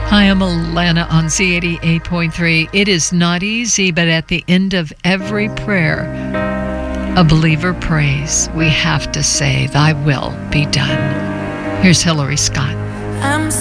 Hi, I'm Alana on Z88.3. It is not easy, but at the end of every prayer a believer prays, we have to say, "Thy will be done." Here's Hillary Scott.